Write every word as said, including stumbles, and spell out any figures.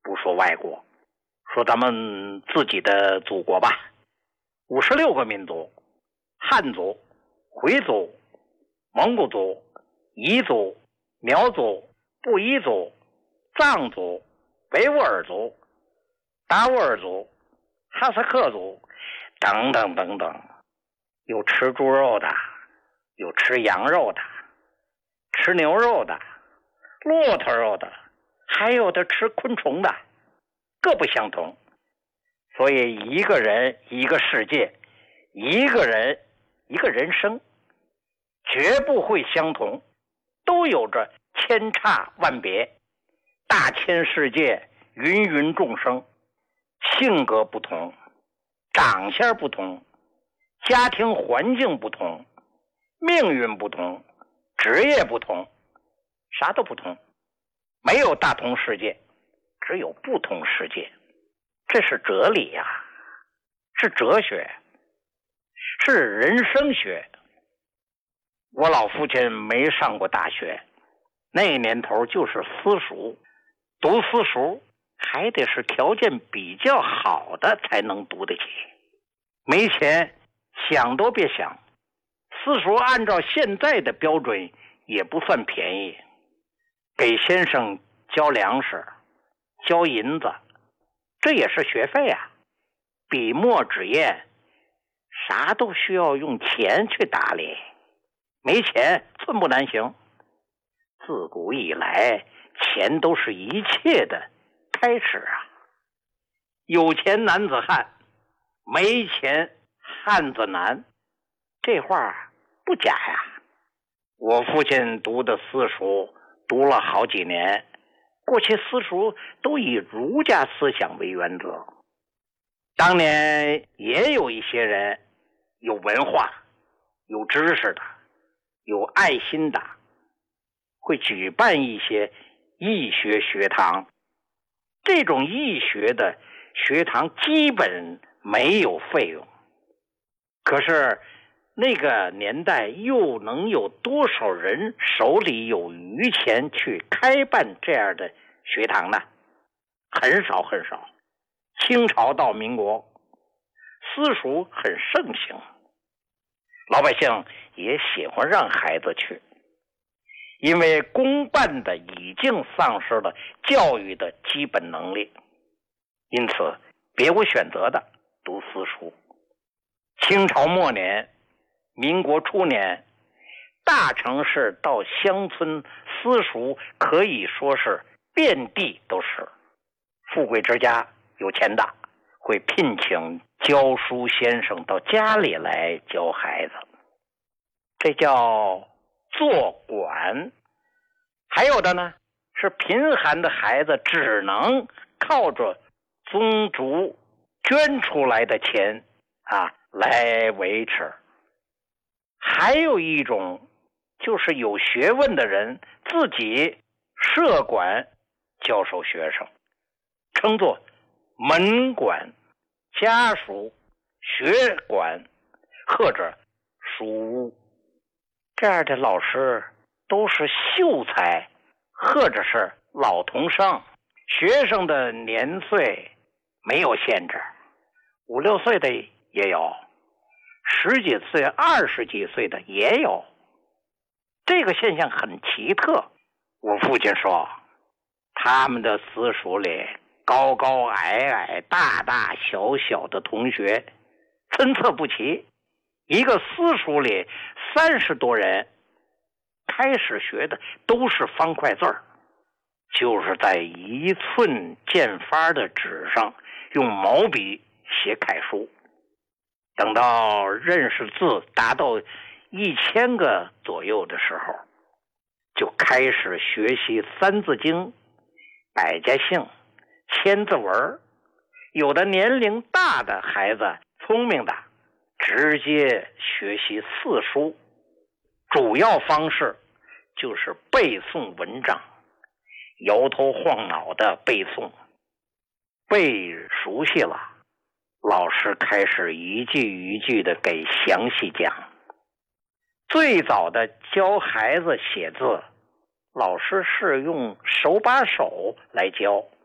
不说外国，说咱们自己的祖国吧。五十六个民族，汉族、回族、蒙古族、彝族、苗族、布依族、藏族、维吾尔族、达斡尔族、哈萨克族等等等等，有吃猪肉的，有吃羊肉的，吃牛肉的，骆驼肉的，还有的吃昆虫的，各不相同。所以一个人一个世界，一个人一个人生，绝不会相同，都有着千差万别，大千世界，芸芸众生，性格不同，长相不同，家庭环境不同，命运不同，职业不同，啥都不同。没有大同世界，只有不同世界。这是哲理呀、啊，是哲学，是人生学。我老父亲没上过大学，那年头就是私塾，读私塾还得是条件比较好的才能读得起，没钱想都别想。私塾按照现在的标准也不算便宜，给先生交粮食，交银子，这也是学费啊。笔墨纸砚啥都需要用钱去打理，没钱寸步难行。自古以来，钱都是一切的开始啊。有钱男子汉，没钱汉子难，这话不假呀。我父亲读的私塾读了好几年，过去私塾都以儒家思想为原则。当年也有一些人有文化、有知识的、有爱心的，会举办一些义学学堂。这种义学的学堂基本没有费用，可是那个年代又能有多少人手里有余钱去开办这样的学堂呢？很少很少。清朝到民国，私塾很盛行，老百姓也喜欢让孩子去，因为公办的已经丧失了教育的基本能力，因此别无选择的读私塾。清朝末年、民国初年，大城市到乡村私塾可以说是遍地都是。富贵之家有钱的会聘请教书先生到家里来教孩子，这叫做管。还有的呢，是贫寒的孩子只能靠着宗族捐出来的钱啊来维持。还有一种就是有学问的人自己设馆教授学生，称作门馆、家塾、学馆或者书屋。这样的老师都是秀才或者是老童生，学生的年岁没有限制，五六岁的也有，十几岁、二十几岁的也有。这个现象很奇特。我父亲说，他们的私塾里高高矮矮、大大小小的同学参差不齐，一个私塾里三十多人，开始学的都是方块字儿，就是在一寸见发的纸上用毛笔写楷书。等到认识字达到一千个左右的时候，就开始学习三字经、百家姓、千字文。有的年龄大的孩子聪明的直接学习四书，主要方式就是背诵文章，摇头晃脑的背诵。背熟悉了，老师开始一句一句的给详细讲。最早的教孩子写字，老师是用手把手来教，